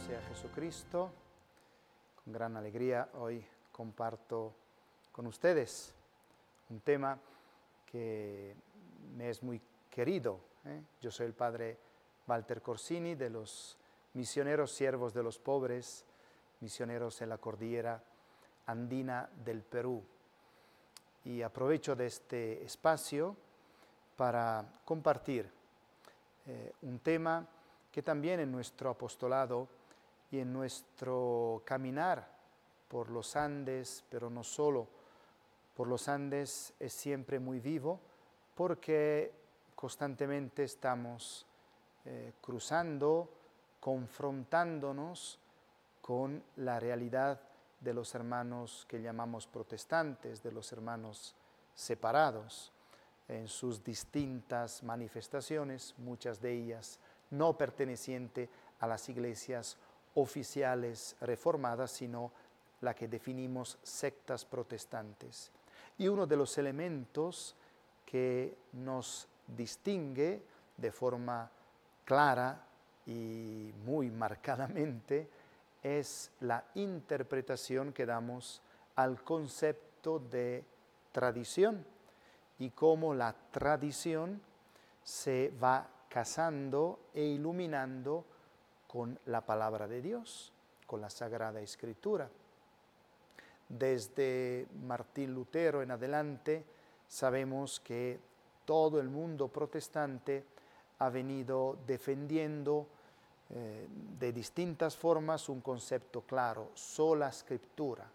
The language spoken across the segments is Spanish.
sea Jesucristo. Con gran alegría hoy comparto con ustedes un tema que me es muy querido. Yo soy el padre Walter Corsini, de los misioneros siervos de los pobres, misioneros en la cordillera andina del Perú. Y aprovecho de este espacio para compartir un tema que también en nuestro apostolado y en nuestro caminar por los Andes, pero no solo por los Andes, es siempre muy vivo, porque constantemente estamos cruzando, confrontándonos con la realidad de los hermanos que llamamos protestantes, de los hermanos separados, en sus distintas manifestaciones, muchas de ellas no pertenecientes a las iglesias oficiales reformadas, sino la que definimos sectas protestantes. Y uno de los elementos que nos distingue de forma clara y muy marcadamente es la interpretación que damos al concepto de tradición y cómo la tradición se va casando e iluminando con la palabra de Dios, con la Sagrada Escritura. Desde Martín Lutero en adelante sabemos que todo el mundo protestante ha venido defendiendo de distintas formas un concepto claro: sola Escritura,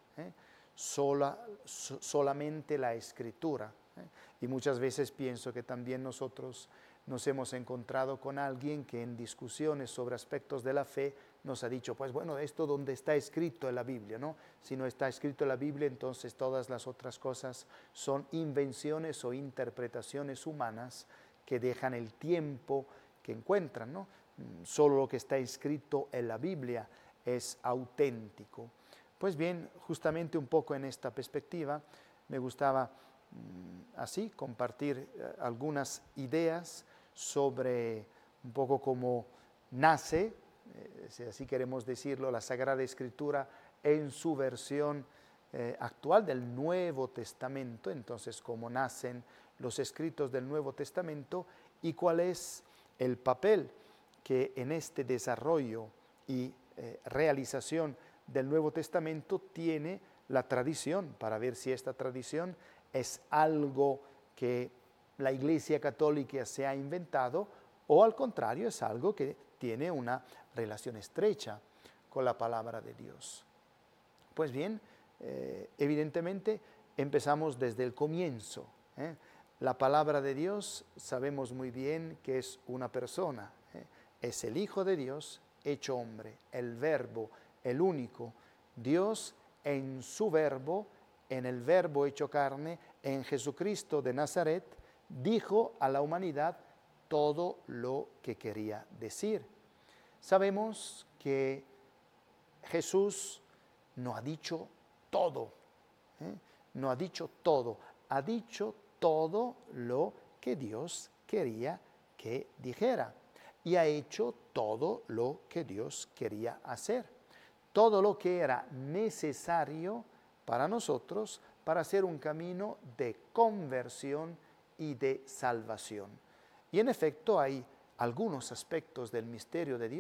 solamente la Escritura. Y muchas veces pienso que también nosotros nos hemos encontrado con alguien que en discusiones sobre aspectos de la fe nos ha dicho, pues bueno, esto donde está escrito en la Biblia, ¿no? Si no está escrito en la Biblia, entonces todas las otras cosas son invenciones o interpretaciones humanas que dejan el tiempo que encuentran, ¿no? Solo lo que está escrito en la Biblia es auténtico. Pues bien, justamente un poco en esta perspectiva me gustaba así compartir algunas ideas sobre un poco cómo nace, si así queremos decirlo, la Sagrada Escritura en su versión actual del Nuevo Testamento. Entonces, cómo nacen los escritos del Nuevo Testamento y cuál es el papel que en este desarrollo y realización del Nuevo Testamento tiene la tradición, para ver si esta tradición es algo que la Iglesia Católica se ha inventado o al contrario es algo que tiene una relación estrecha con la palabra de Dios. Pues bien, evidentemente empezamos desde el comienzo. La palabra de Dios sabemos muy bien que es una persona, es el Hijo de Dios hecho hombre, el Verbo, el único Dios en su Verbo, en el Verbo hecho carne, en Jesucristo de Nazaret, dijo a la humanidad todo lo que quería decir. Sabemos que Jesús no ha dicho todo, no ha dicho todo, ha dicho todo lo que Dios quería que dijera y ha hecho todo lo que Dios quería hacer, todo lo que era necesario para nosotros para hacer un camino de conversión y de salvación. Y en efecto hay algunos aspectos del misterio de Dios